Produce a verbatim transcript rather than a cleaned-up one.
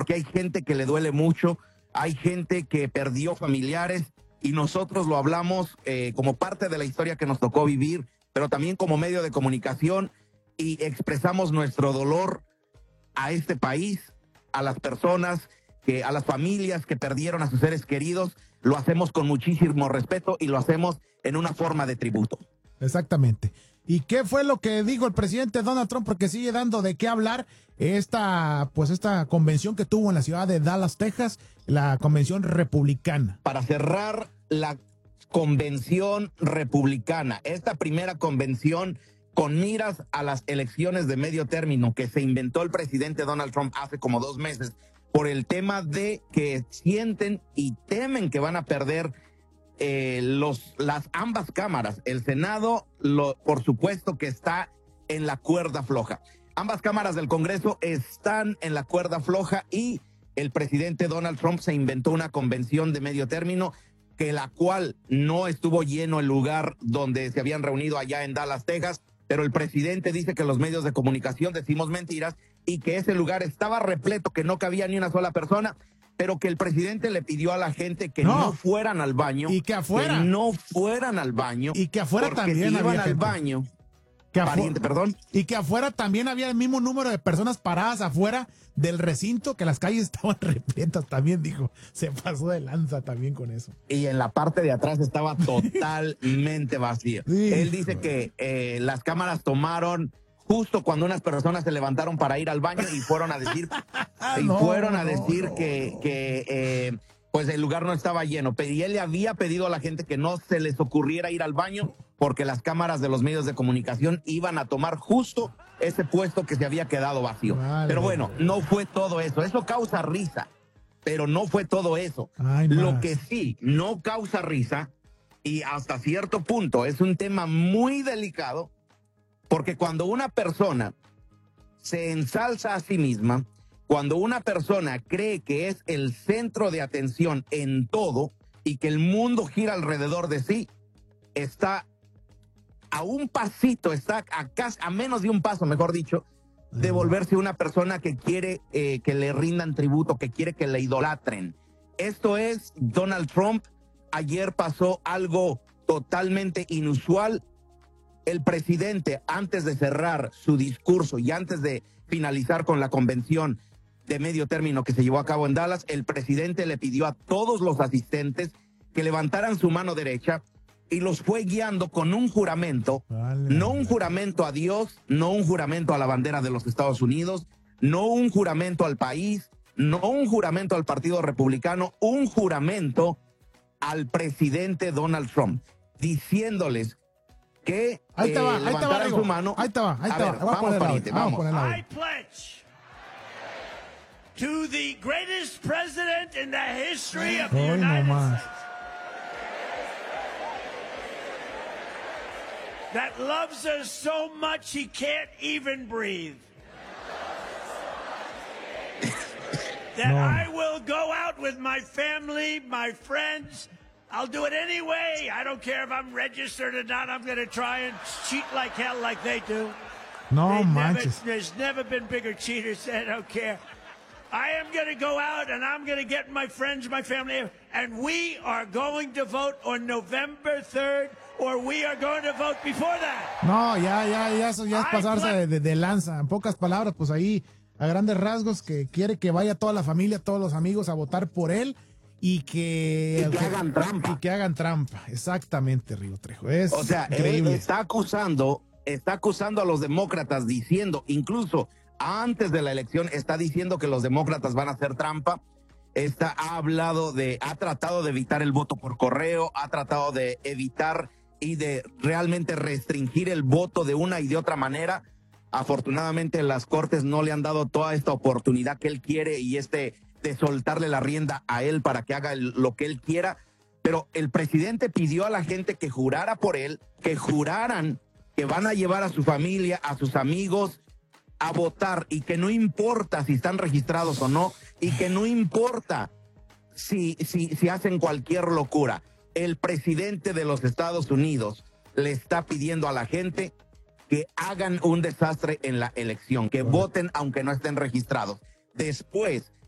aquí hay gente que le duele mucho, hay gente que perdió familiares y nosotros lo hablamos eh, como parte de la historia que nos tocó vivir, pero también como medio de comunicación y expresamos nuestro dolor a este país, a las personas, que, a las familias que perdieron a sus seres queridos. Lo hacemos con muchísimo respeto y lo hacemos en una forma de tributo. Exactamente. ¿Y qué fue lo que dijo el presidente Donald Trump? Porque sigue dando de qué hablar esta, pues esta convención que tuvo en la ciudad de Dallas, Texas, la convención republicana. Para cerrar la convención republicana, esta primera convención con miras a las elecciones de medio término que se inventó el presidente Donald Trump hace como dos meses por el tema de que sienten y temen que van a perder eh, los, las ambas cámaras. El Senado, lo, por supuesto que está en la cuerda floja. Ambas cámaras del Congreso están en la cuerda floja y el presidente Donald Trump se inventó una convención de medio término que la cual no estuvo lleno el lugar donde se habían reunido allá en Dallas, Texas, pero el presidente dice que los medios de comunicación decimos mentiras y que ese lugar estaba repleto, que no cabía ni una sola persona, pero que el presidente le pidió a la gente que no, no fueran al baño. Y que afuera. Que no fueran al baño. Y que afuera porque también si iban había al gente. baño. Que pariente, perdón. Y que afuera también había el mismo número de personas paradas afuera del recinto, que las calles estaban repletas también, dijo. Se pasó de lanza también con eso. Y en la parte de atrás estaba totalmente vacío. Sí, Él dice que eh, las cámaras tomaron justo cuando unas personas se levantaron para ir al baño y fueron a decir y no, fueron a no, decir no. que, que eh, pues el lugar no estaba lleno. Y él le había pedido a la gente que no se les ocurriera ir al baño porque las cámaras de los medios de comunicación iban a tomar justo ese puesto que se había quedado vacío. Vale. Pero bueno, no fue todo eso. Eso causa risa, pero no fue todo eso. Ay, Lo más. que sí no causa risa, y hasta cierto punto es un tema muy delicado, porque cuando una persona se ensalza a sí misma, cuando una persona cree que es el centro de atención en todo y que el mundo gira alrededor de sí, está a un pasito, está a, casi, a menos de un paso, mejor dicho, de volverse una persona que quiere eh, que le rindan tributo, que quiere que le idolatren. Esto es Donald Trump. Ayer pasó algo totalmente inusual. El presidente, antes de cerrar su discurso y antes de finalizar con la convención de medio término que se llevó a cabo en Dallas, el presidente le pidió a todos los asistentes que levantaran su mano derecha y los fue guiando con un juramento, vale. No un juramento a Dios, no un juramento a la bandera de los Estados Unidos, no un juramento al país, no un juramento al Partido Republicano, un juramento al presidente Donald Trump, diciéndoles que ahí te va, eh, ahí te va, su mano. Ahí te va, ahí a te ver, va. Vamos, pariente, vamos. I pledge to the greatest president in the history of the Hoy United no más. States that loves us so much he can't even breathe. That No. I will go out with my family, my friends. I'll do it anyway. I don't care if I'm registered or not. I'm going to try and cheat like hell like they do. No They never, manches. there's never been bigger cheaters. I don't care. I am going to go out and I'm going to get my friends, my family, and we are going to vote on November third, or we are going to vote before that. No, ya, ya, ya, eso ya es Ay, pasarse pla- de, de, de lanza. En pocas palabras, pues ahí, a grandes rasgos, que quiere que vaya toda la familia, todos los amigos a votar por él y que, Y que hagan trampa. Y que hagan trampa. Exactamente, Río Trejo. Es O sea, él increíble. está acusando, está acusando a los demócratas diciendo, incluso antes de la elección, está diciendo que los demócratas van a hacer trampa. Está, ha hablado de, ha tratado de evitar el voto por correo, ha tratado de evitar y de realmente restringir el voto de una y de otra manera. Afortunadamente las cortes no le han dado toda esta oportunidad que él quiere y este de soltarle la rienda a él para que haga el, lo que él quiera. Pero el presidente pidió a la gente que jurara por él, que juraran que van a llevar a su familia, a sus amigos a votar y que no importa si están registrados o no y que no importa si, si, si hacen cualquier locura. El presidente de los Estados Unidos le está pidiendo a la gente que hagan un desastre en la elección, que voten aunque no estén registrados. Después